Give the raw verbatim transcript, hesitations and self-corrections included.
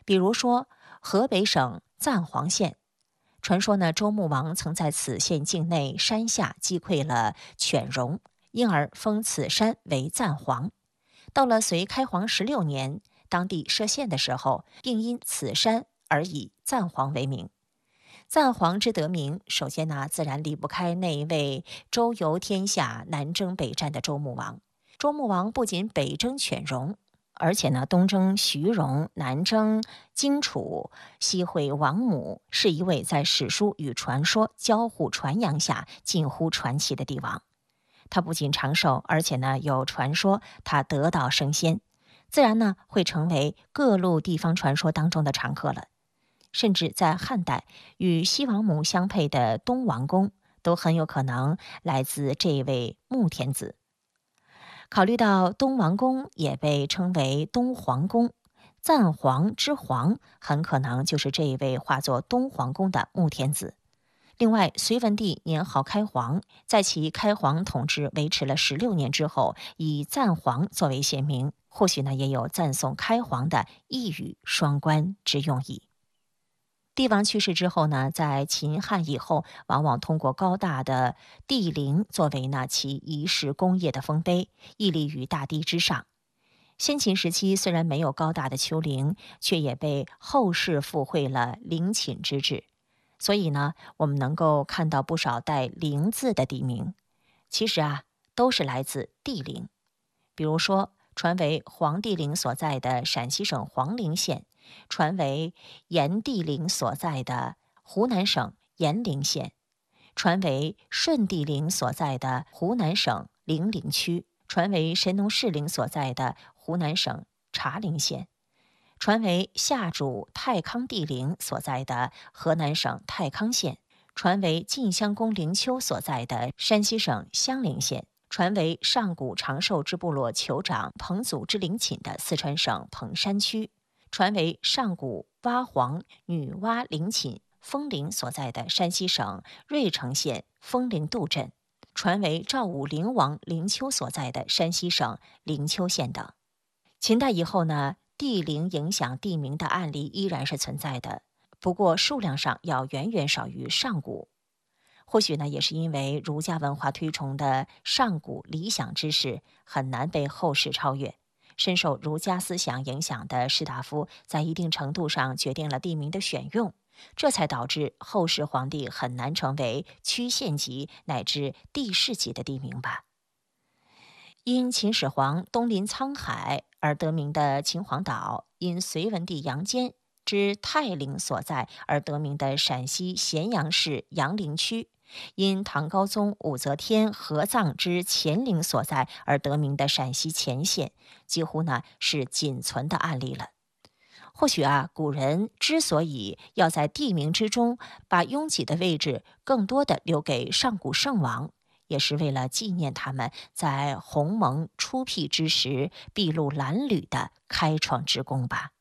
比如说河北省赞皇县，传说呢，周穆王曾在此县境内山下击溃了犬戎，因而封此山为赞皇。到了隋开皇十六年，当地设县的时候，并因此山而以赞皇为名。赞皇之得名，首先呢，自然离不开那一位周游天下、南征北战的周穆王。周穆王不仅北征犬戎，而且呢，东征徐戎，南征荆楚，西会王母，是一位在史书与传说交互传扬下近乎传奇的帝王。他不仅长寿，而且呢，有传说他得道升仙，自然呢，会成为各路地方传说当中的常客了。甚至在汉代，与西王母相配的东王公，都很有可能来自这位穆天子。考虑到东王公也被称为东皇公，赞皇之皇很可能就是这一位化作东皇公的穆天子。另外，隋文帝年号开皇，在其开皇统治维持了十六年之后，以赞皇作为县名，或许呢也有赞颂开皇的一语双关之用意。帝王去世之后呢，在秦汉以后，往往通过高大的帝陵作为呢其仪式功业的丰碑，屹立于大地之上。先秦时期虽然没有高大的丘陵，却也被后世附会了陵寝之制。所以呢，我们能够看到不少带陵字的地名，其实啊，都是来自帝陵。比如说，传为黄帝陵所在的陕西省黄陵县，传为炎帝陵所在的湖南省炎陵县，传为顺帝陵所在的湖南省零陵区，传为神农氏陵所在的湖南省茶陵县，传为夏主太康帝陵所在的河南省太康县，传为晋襄公陵丘所在的山西省襄陵县，传为上古长寿之部落酋长彭祖之陵寝的四川省彭山区，传为上古蛙皇女娲陵寝封陵所在的山西省芮城县封陵渡镇，传为赵武灵王陵丘所在的山西省灵丘县等。秦代以后呢，帝陵影响地名的案例依然是存在的，不过数量上要远远少于上古。或许呢，也是因为儒家文化推崇的上古理想之士很难被后世超越。深受儒家思想影响的士大夫，在一定程度上决定了地名的选用，这才导致后世皇帝很难成为区县级乃至地市级的地名吧。因秦始皇东临沧海而得名的秦皇岛，因隋文帝杨坚之泰陵所在而得名的陕西咸阳市阳陵区，因唐高宗武则天合葬之乾陵所在而得名的陕西乾县，几乎呢是仅存的案例了。或许啊，古人之所以要在地名之中把拥挤的位置更多的留给上古圣王，也是为了纪念他们在鸿蒙初辟之时筚路蓝缕的开创之功吧。